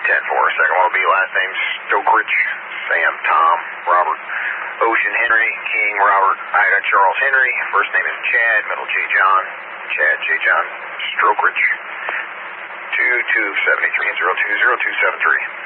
10-4. Second one will be last name Stokerich, Sam, Tom, Robert, Ocean, Henry, King, Robert, Ida, Charles, Henry. First name is Chad, middle J. John, Chad, J. John, Stokerich. 2273 and 020273.